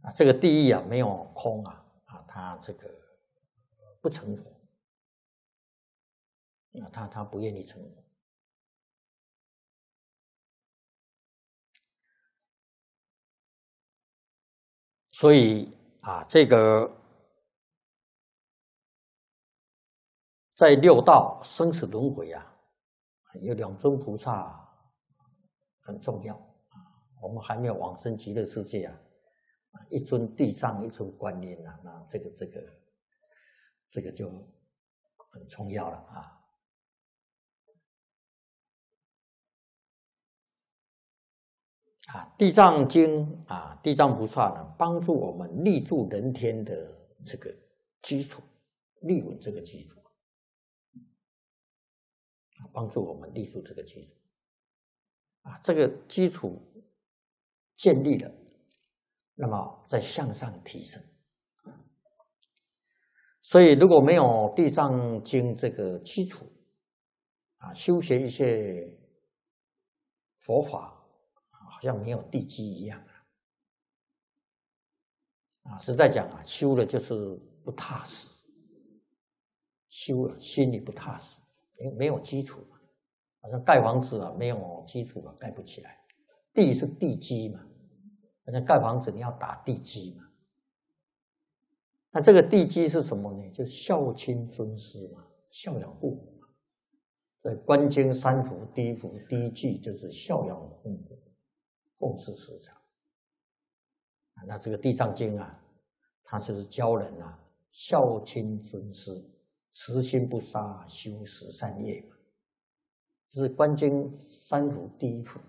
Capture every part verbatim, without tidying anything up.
啊，这个地狱啊没有空啊啊，他这个不成佛啊，他他不愿意成佛。所以啊，这个在六道生死轮回啊，有两尊菩萨很重要啊。我们还没有往生极乐世界啊，一尊地藏，一尊观音啊，那这个这个这个就很重要了啊。啊，《地藏经》啊，地藏菩萨呢，帮助我们立住人天的这个基础，立稳这个基础，啊，帮助我们立住这个基础，啊，这个基础建立了，那么再向上提升。所以，如果没有《地藏经》这个基础，啊，修学一些佛法。好像没有地基一样啊！实在讲啊，修了就是不踏实，修了心里不踏实，没没有基础嘛。好像盖房子啊，没有基础啊，盖不起来。地是地基嘛，好像盖房子你要打地基嘛。那这个地基是什么呢？就是孝亲尊师嘛，孝养父母嘛。在《观经》三福第一福第一句就是孝养父母。奉事师长，那这个《地藏经》啊，它就是教人啊孝亲尊师，慈心不杀，修十善业嘛。这是《观经》三福第一福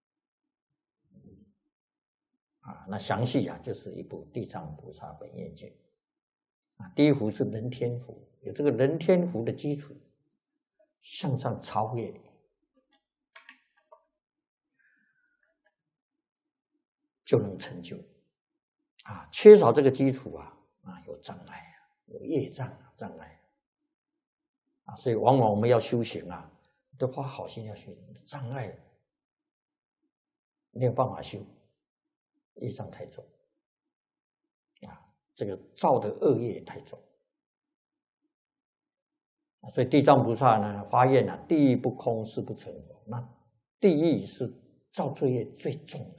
啊。那详细啊，就是一部《地藏菩萨本愿经》啊。第一福是人天福，有这个人天福的基础，向上超越。就能成就啊！缺少这个基础啊，啊，有障碍啊，有业障啊，障碍啊，所以往往我们要修行啊，都花好心要修行，障碍没有办法修，业障太重啊，这个造的恶业太重啊，所以地藏菩萨呢发愿啊，地狱不空，誓不成佛。那地狱是造罪业最重的。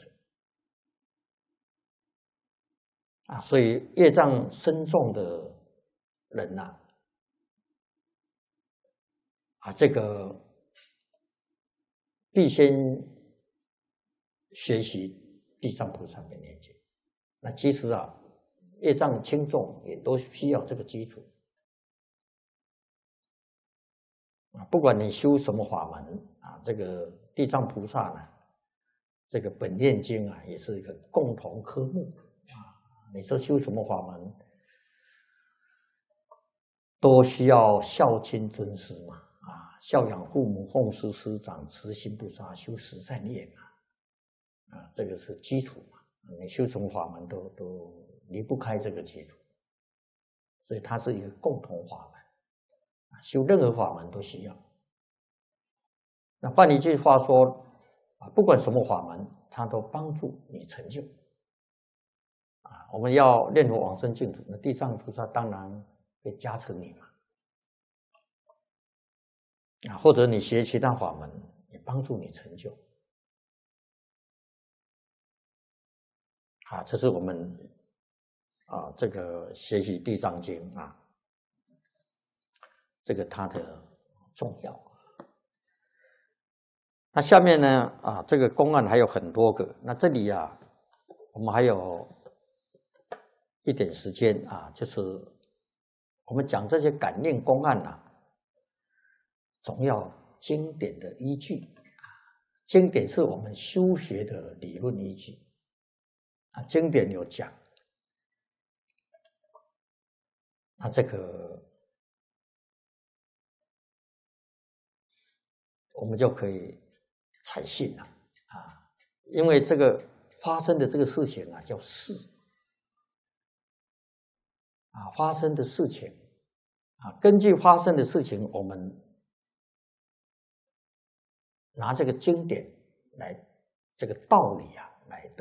啊，所以业障深重的人呐、啊，啊，这个必先学习地藏菩萨本愿经。那其实啊，业障轻重也都需要这个基础啊。不管你修什么法门啊，这个地藏菩萨呢，这个本愿经啊，也是一个共同科目。你说修什么法门，都需要孝亲尊师嘛，啊，孝养父母，奉事师长，慈心不杀，修十善业嘛，啊，这个是基础嘛。你修什么法门都都离不开这个基础，所以它是一个共同法门，啊，修任何法门都需要。那换一句话说，啊，不管什么法门，它都帮助你成就。啊，我们要念佛往生净土，那地藏菩萨当然会加持你嘛。啊，或者你学其他法门，也帮助你成就。啊，这是我们啊这个学习地藏经啊，这个它的重要。那下面呢啊，这个公案还有很多个，那这里啊，我们还有一点时间啊，就是我们讲这些感应公案啊，总要经典的依据啊，经典是我们修学的理论依据啊，经典有讲，那这个我们就可以采信了啊，因为这个发生的这个事情啊，叫事。啊，发生的事情，啊，根据发生的事情，我们拿这个经典来，这个道理啊，来